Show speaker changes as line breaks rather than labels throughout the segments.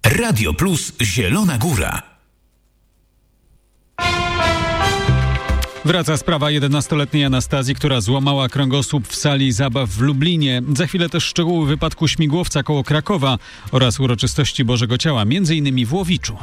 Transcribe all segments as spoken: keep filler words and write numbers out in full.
Radio Plus Zielona Góra.
Wraca sprawa jedenastoletniej Anastazji, która złamała kręgosłup w sali zabaw w Lublinie. Za chwilę też szczegóły wypadku śmigłowca koło Krakowa oraz uroczystości Bożego Ciała, między innymi w Łowiczu.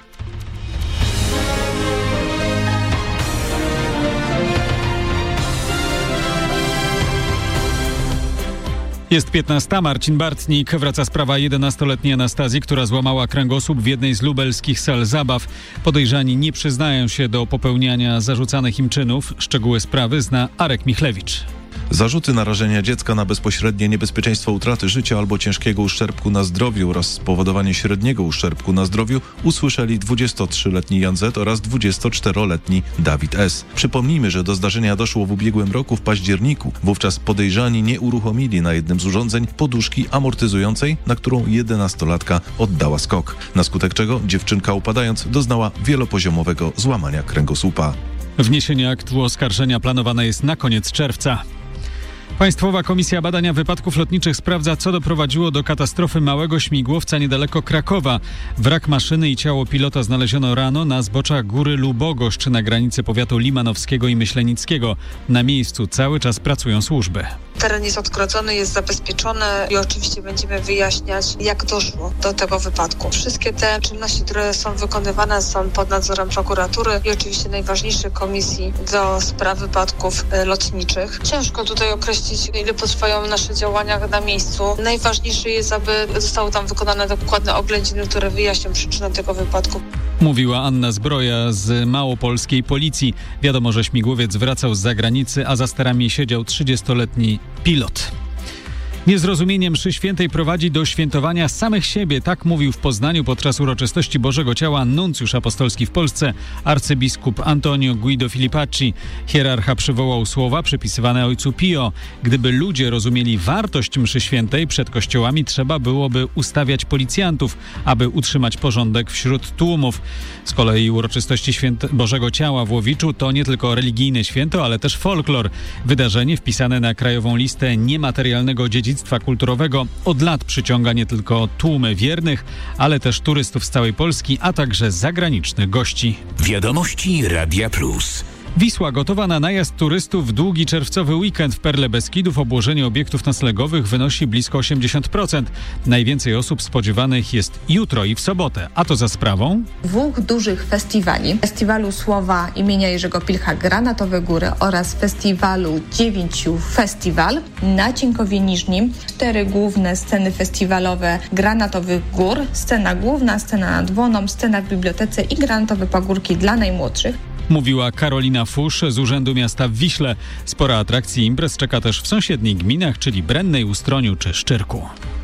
Jest piętnasta, Marcin Bartnik. Wraca sprawa jedenastoletniej Anastazji, która złamała kręgosłup w jednej z lubelskich sal zabaw. Podejrzani nie przyznają się do popełniania zarzucanych im czynów. Szczegóły sprawy zna Arek Michlewicz.
Zarzuty narażenia dziecka na bezpośrednie niebezpieczeństwo utraty życia albo ciężkiego uszczerbku na zdrowiu oraz spowodowanie średniego uszczerbku na zdrowiu usłyszeli dwudziestotrzyletni Jan Z oraz dwudziestoczteroletni Dawid S. Przypomnijmy, że do zdarzenia doszło w ubiegłym roku w październiku. Wówczas podejrzani nie uruchomili na jednym z urządzeń poduszki amortyzującej, na którą jedenastolatka oddała skok. Na skutek czego dziewczynka upadając doznała wielopoziomowego złamania kręgosłupa.
Wniesienie aktu oskarżenia planowane jest na koniec czerwca. Państwowa Komisja Badania Wypadków Lotniczych sprawdza, co doprowadziło do katastrofy małego śmigłowca niedaleko Krakowa. Wrak maszyny i ciało pilota znaleziono rano na zboczach Góry Lubogoszcz na granicy powiatu limanowskiego i myślenickiego. Na miejscu cały czas pracują służby.
Teren jest odgrodzony, jest zabezpieczony i oczywiście będziemy wyjaśniać, jak doszło do tego wypadku. Wszystkie te czynności, które są wykonywane, są pod nadzorem prokuratury i oczywiście najważniejszej komisji do spraw wypadków lotniczych. Ciężko tutaj określić, ile potrwają nasze działania na miejscu. Najważniejsze jest, aby zostały tam wykonane dokładne oględziny, które wyjaśnią przyczynę tego wypadku.
Mówiła Anna Zbroja z małopolskiej policji. Wiadomo, że śmigłowiec wracał z zagranicy, a za sterami siedział trzydziestoletni pilot. Niezrozumienie mszy świętej prowadzi do świętowania samych siebie. Tak mówił w Poznaniu podczas uroczystości Bożego Ciała nuncjusz apostolski w Polsce, arcybiskup Antonio Guido Filipacci. Hierarcha przywołał słowa przypisywane ojcu Pio. Gdyby ludzie rozumieli wartość mszy świętej, przed kościołami trzeba byłoby ustawiać policjantów, aby utrzymać porządek wśród tłumów. Z kolei uroczystości Święte Bożego Ciała w Łowiczu to nie tylko religijne święto, ale też folklor. Wydarzenie wpisane na krajową listę niematerialnego dziedzictwa kulturowego od lat przyciąga nie tylko tłumy wiernych, ale też turystów z całej Polski, a także zagranicznych gości.
Wiadomości Radia Plus.
Wisła gotowa na najazd turystów w długi czerwcowy weekend. W Perle Beskidów obłożenie obiektów noclegowych wynosi blisko osiemdziesiąt procent. Najwięcej osób spodziewanych jest jutro i w sobotę, a to za sprawą
dwóch dużych festiwali. Festiwalu Słowa imienia Jerzego Pilcha Granatowe Góry oraz festiwalu Dziewięciu Festiwal na Cienkowie Niżnim. Cztery główne sceny festiwalowe Granatowych Gór, scena główna, scena nad Woną, scena w bibliotece i granatowe pagórki dla najmłodszych.
Mówiła Karolina Fusz z Urzędu Miasta w Wiśle. Spora atrakcji i imprez czeka też w sąsiednich gminach, czyli Brennej, Ustroniu czy Szczyrku.